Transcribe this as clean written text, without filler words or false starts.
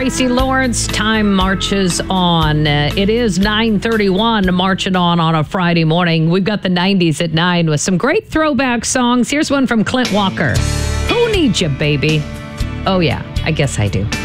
Tracy Lawrence. Time marches on. It is 9:31, marching on a Friday morning. We've got the 90s at 9 with some great throwback songs. Here's one from Clint Walker. Who needs you, baby? Oh, yeah, I guess I do.